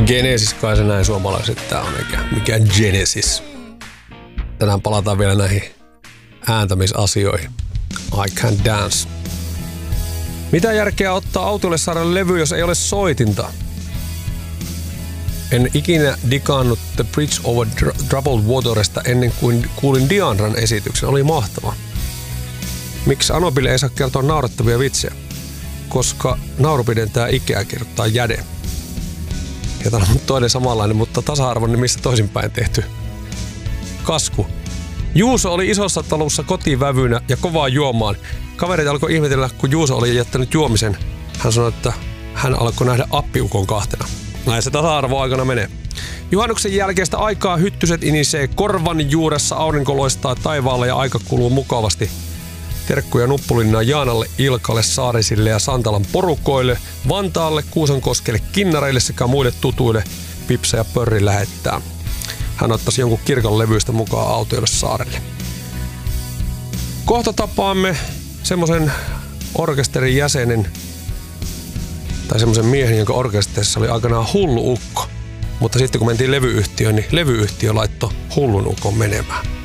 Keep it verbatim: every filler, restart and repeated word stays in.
Genesis kai se näin suomalaiset tää on, eikä mikään Genesis. Tänään palataan vielä näihin ääntämisasioihin. I Can't Dance. Mitä järkeä ottaa autolle saada levy, jos ei ole soitinta? En ikinä digannut The Bridge Over Troubled Waterista ennen kuin kuulin Diandran esityksen. Oli mahtava. Miksi Anobille ei saa kertoa naurettavia vitsejä? Koska nauru pidentää ikää, kirjoittaa Jäde. Ja tämä on toinen samanlainen, mutta tasa-arvon nimissä toisinpäin tehty. Kasku. Juuso oli isossa talossa kotivävynä ja kovaa juomaan. Kaverit alkoi ihmetellä, kun Juuso oli jättänyt juomisen. Hän sanoi, että hän alkoi nähdä appiukon kahtena. Näin se tasa-arvo aikana menee. Juhannuksen jälkeistä aikaa hyttyset inisee korvan juuressa, aurinko loistaa taivaalla ja aika kuluu mukavasti. Terkkuja Nuppulinnaan Jaanalle, Ilkalle, Saarisille ja Santalan porukoille, Vantaalle, Kuusankoskelle, Kinnareille sekä muille tutuille Pipsa ja Pörri lähettää. Hän ottaisi jonkun kirkon levyistä mukaan autoille saarelle. Kohta tapaamme semmoisen orkesterin jäsenen tai semmoisen miehen, jonka orkesterissa oli aikanaan hullu ukko. Mutta sitten kun mentiin levyyhtiöön, niin levyyhtiö laittoi hullun ukon menemään.